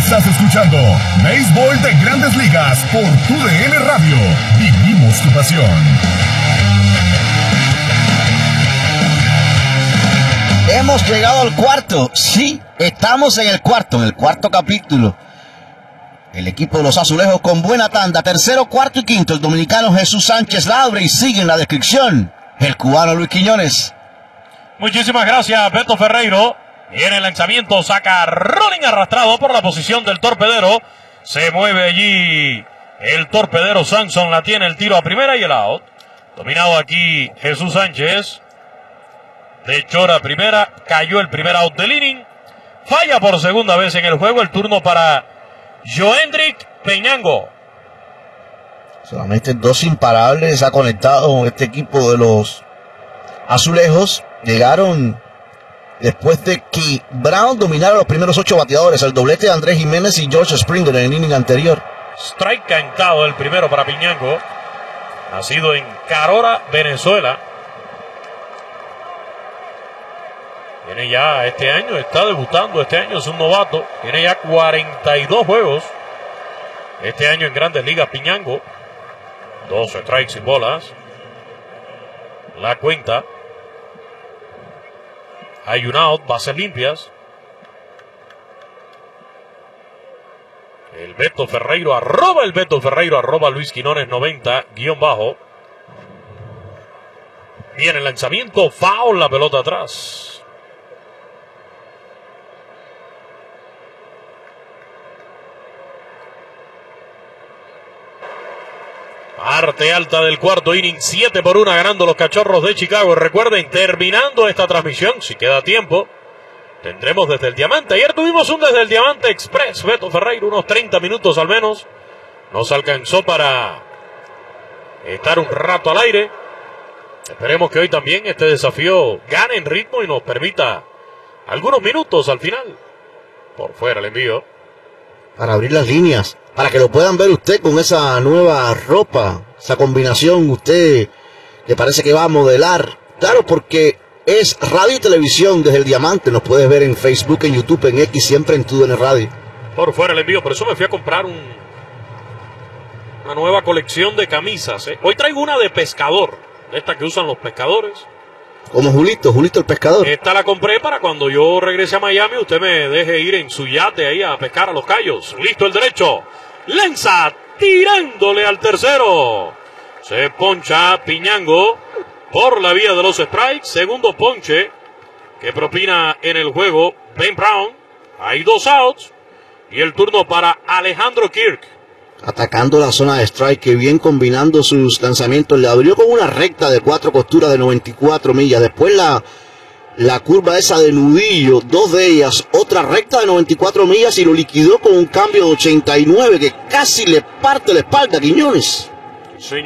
Estás escuchando Béisbol de Grandes Ligas por TUDN Radio. Vivimos tu pasión. Hemos llegado al cuarto. Sí, estamos en el cuarto capítulo. El equipo de los Azulejos con buena tanda. Tercero, cuarto y quinto. El dominicano Jesús Sánchez la abre y sigue en la descripción el cubano Luis Quiñones. Muchísimas gracias, Beto Ferreiro. Viene el lanzamiento, saca rolling arrastrado por la posición del torpedero. Se mueve allí el torpedero Samson, la tiene el tiro a primera y el out. Dominado aquí Jesús Sánchez. De chora primera, cayó el primer out del inning. Falla por segunda vez en el juego, el turno para Joendrick Peñango. Solamente dos imparables ha conectado este equipo de los Azulejos. Llegaron después de que Brown dominara los primeros 8 bateadores, el doblete de Andrés Jiménez y George Springer en el inning anterior. Strike cantado el primero para Piñango, nacido en Carora, Venezuela. Tiene ya este año, está debutando este año, es un novato. Tiene ya 42 juegos este año en Grandes Ligas Piñango. 2 strikes y bolas. La cuenta. Hay un out, bases limpias. El Beto Ferreiro, arroba Luis Quiñones 90, _. Viene el lanzamiento, foul, la pelota atrás. Parte alta del cuarto inning, 7-1 ganando los Cachorros de Chicago. Recuerden, terminando esta transmisión, si queda tiempo, tendremos desde el Diamante. Ayer tuvimos un desde el Diamante Express, Beto Ferreiro, unos 30 minutos al menos. Nos alcanzó para estar un rato al aire. Esperemos que hoy también este desafío gane en ritmo y nos permita algunos minutos al final. Por fuera el envío. Para abrir las líneas, para que lo puedan ver usted con esa nueva ropa, esa combinación, usted le parece que va a modelar. Claro, porque es radio y televisión desde el Diamante, nos puedes ver en Facebook, en YouTube, en X, siempre en TUDN Radio. Por fuera el envío, por eso me fui a comprar una nueva colección de camisas. Hoy traigo una de pescador, de esta que usan los pescadores. Como Julito el pescador. Esta la compré para cuando yo regrese a Miami, usted me deje ir en su yate ahí a pescar a los Cayos. Listo el derecho. Lanza tirándole al tercero. Se poncha Piñango por la vía de los strikes. Segundo ponche que propina en el juego Ben Brown. Hay 2 outs. Y el turno para Alejandro Kirk. Atacando la zona de strike, que bien combinando sus lanzamientos. Le abrió con una recta de 4 costuras de 94 millas. Después la curva esa de nudillo, 2 de ellas. Otra recta de 94 millas y lo liquidó con un cambio de 89 que casi le parte la espalda a Quiñones.